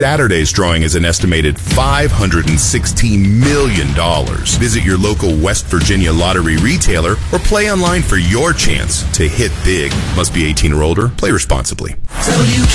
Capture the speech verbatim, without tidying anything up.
Saturday's drawing is an estimated five hundred sixteen million dollars. Visit your local West Virginia lottery retailer or play online for your chance to hit big. Must be eighteen or older. Play responsibly.